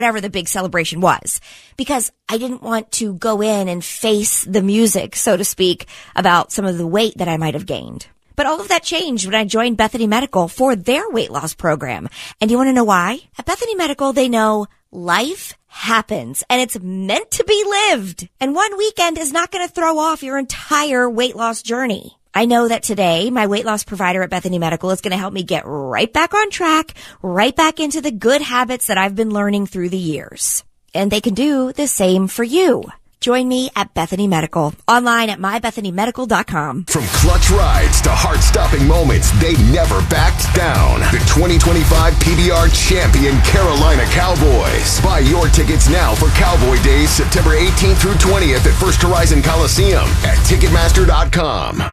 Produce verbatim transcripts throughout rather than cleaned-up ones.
whatever the big celebration was, because I didn't want to go in and face the music, so to speak, about some of the weight that I might have gained. But all of that changed when I joined Bethany Medical for their weight loss program. And you want to know why? At Bethany Medical, they know life happens and it's meant to be lived. And one weekend is not going to throw off your entire weight loss journey. I know that today, my weight loss provider at Bethany Medical is going to help me get right back on track, right back into the good habits that I've been learning through the years. And they can do the same for you. Join me at Bethany Medical, online at my bethany medical dot com. From clutch rides to heart-stopping moments, they never backed down. The twenty twenty-five P B R champion Carolina Cowboys. Buy your tickets now for Cowboy Days, September eighteenth through twentieth at First Horizon Coliseum at Ticketmaster dot com.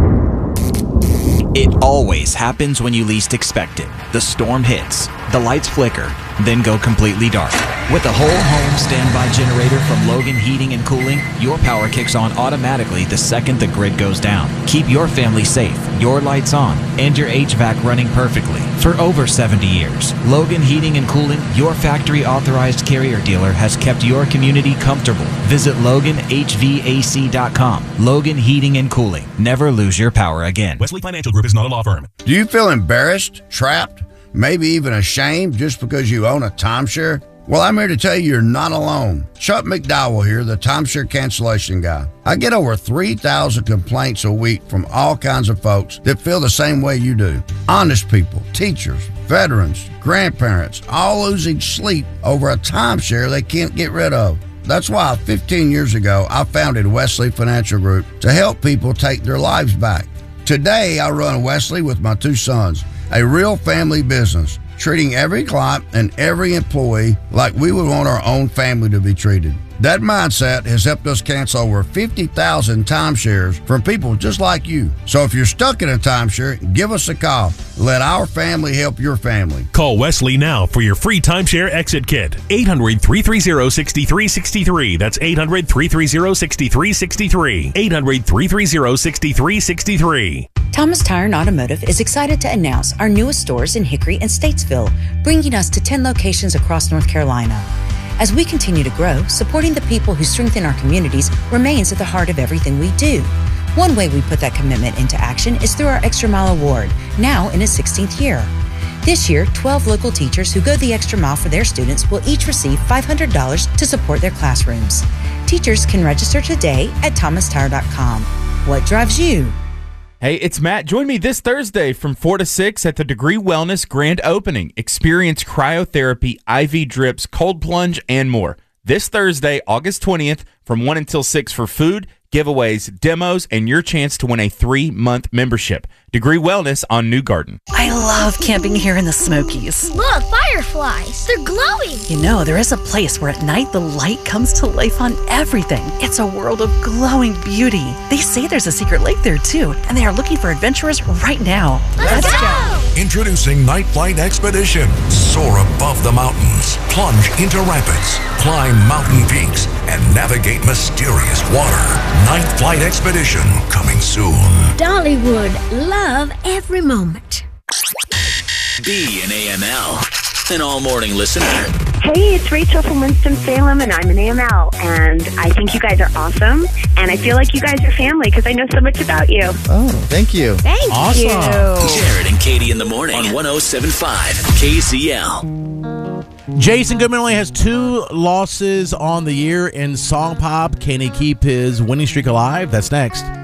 It always happens when you least expect it. The storm hits, the lights flicker, then go completely dark. With a whole home standby generator from Logan Heating and Cooling, your power kicks on automatically the second the grid goes down. Keep your family safe, your lights on, and your H V A C running perfectly. For over seventy years, Logan Heating and Cooling, your factory authorized carrier dealer, has kept your community comfortable. Visit Logan H V A C dot com. Logan Heating and Cooling. Never lose your power again. Wesley Financial Group is not a law firm. Do you feel embarrassed, trapped, maybe even ashamed just because you own a timeshare? Well, I'm here to tell you you're not alone. Chuck McDowell here, the timeshare cancellation guy. I get over three thousand complaints a week from all kinds of folks that feel the same way you do. Honest people, teachers, veterans, grandparents, all losing sleep over a timeshare they can't get rid of. That's why fifteen years ago, I founded Wesley Financial Group to help people take their lives back. Today, I run Wesley with my two sons, a real family business, treating every client and every employee like we would want our own family to be treated. That mindset has helped us cancel over fifty thousand timeshares from people just like you. So if you're stuck in a timeshare, give us a call. Let our family help your family. Call Wesley now for your free timeshare exit kit. eight hundred, three three zero, six three six three. That's eight hundred, three three zero, six three six three. eight hundred, three three zero, six three six three. Thomas Tire and Automotive is excited to announce our newest stores in Hickory and Statesville, bringing us to ten locations across North Carolina. As we continue to grow, supporting the people who strengthen our communities remains at the heart of everything we do. One way we put that commitment into action is through our Extra Mile Award, now in its sixteenth year. This year, twelve local teachers who go the extra mile for their students will each receive five hundred dollars to support their classrooms. Teachers can register today at thomas tire dot com. What drives you? Hey, it's Matt. Join me this Thursday from four to six at the Degree Wellness Grand Opening. Experience cryotherapy, I V drips, cold plunge, and more. This Thursday, August twentieth, from one until six for food, giveaways, demos, and your chance to win a three-month membership. Degree Wellness on New Garden. I love camping here in the Smokies. Look, fireflies. They're glowing. You know, there is a place where at night the light comes to life on everything. It's a world of glowing beauty. They say there's a secret lake there, too, and they are looking for adventurers right now. Let's, Let's go. go! Introducing Night Flight Expedition. Soar above the mountains, plunge into rapids, climb mountain peaks, and navigate mysterious water. Night Flight Expedition, coming soon. Dollywood, love every moment. Be an A M L, an all-morning listener. Hey, it's Rachel from Winston-Salem, and I'm an A M L, and I think you guys are awesome, and I feel like you guys are family because I know so much about you. Oh, thank you. Thank awesome. you. Jared and Katie in the morning on one oh seven point five K Z L. Jason Goodman only has two losses on the year in song pop. Can he keep his winning streak alive? That's next.